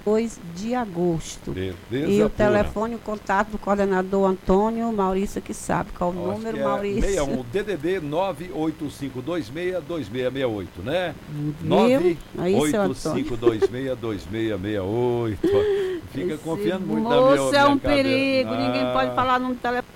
2 de agosto. Beleza, e o pura. telefone, o contato do coordenador Antônio Maurício, que sabe qual o número, Maurício. 61 DDD 985262668, né? Viu? Aí, seu Antônio. 985262668. Fica confiando muito na minha moço é um cabeça. perigo, ninguém pode falar no telefone.